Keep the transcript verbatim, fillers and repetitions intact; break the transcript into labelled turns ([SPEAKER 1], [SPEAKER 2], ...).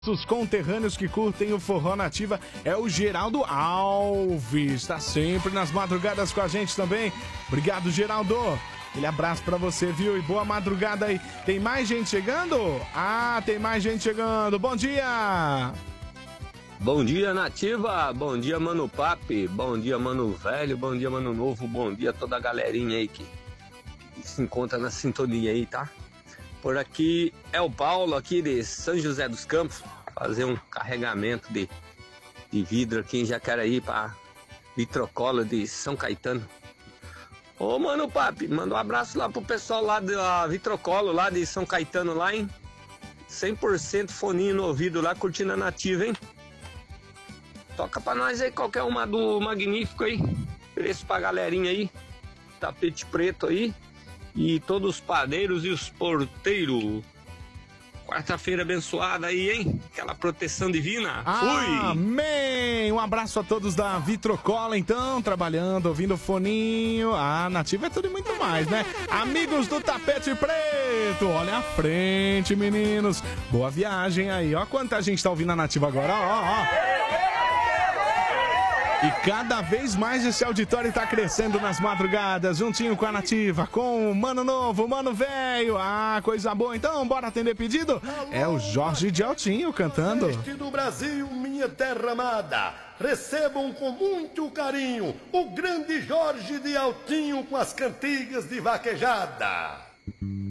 [SPEAKER 1] Os conterrâneos que curtem o Forró Nativa é o Geraldo Alves, está sempre nas madrugadas com a gente também. Obrigado, Geraldo. Aquele abraço pra você, viu? E boa madrugada aí. Tem mais gente chegando? Ah, tem mais gente chegando. Bom dia!
[SPEAKER 2] Bom dia, Nativa. Bom dia, Mano Papi. Bom dia, Mano Velho. Bom dia, Mano Novo. Bom dia a toda a galerinha aí que se encontra na sintonia aí, tá? Por aqui é o Paulo, aqui de São José dos Campos, fazer um carregamento de, de vidro aqui em Jacareí para Vitrocola de São Caetano. Ô, Mano Papi, manda um abraço lá pro pessoal lá da Vitrocolo, lá de São Caetano, lá, hein? cem por cento foninho no ouvido lá, curtindo a Nativa, hein? Toca pra nós aí qualquer uma do Magnífico aí. Preço pra galerinha aí. Tapete preto aí. E todos os padeiros e os porteiros. Quarta-feira abençoada aí, hein? Aquela proteção divina. Fui!
[SPEAKER 1] Amém! Um abraço a todos da Vitrocola, então, trabalhando, ouvindo o foninho. Ah, Nativa é tudo e muito mais, né? Amigos do Tapete Preto, olha à frente, meninos. Boa viagem aí. Ó quanta gente tá ouvindo a Nativa agora, ó, ó, ó. E cada vez mais esse auditório está crescendo nas madrugadas, juntinho com a Nativa, com o Mano Novo, Mano Velho. Ah, coisa boa. Então, bora atender pedido? É o Jorge de Altinho cantando.
[SPEAKER 3] Este do Brasil, minha terra amada, recebam com muito carinho o grande Jorge de Altinho com as cantigas de vaquejada.